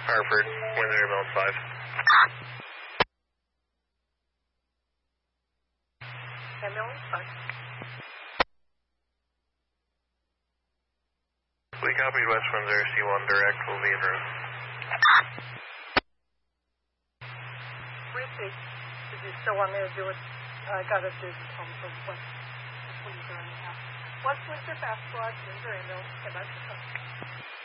Hartford, wind 0 miles 5. Ambulance 5. We copied West Wind 0 C1 direct, will be en route. Repeat. Did you still want me to do it? I got to do the phone for West Windsor anyhow. West Windsor Fast Squad, Windsor Ambulance, get back to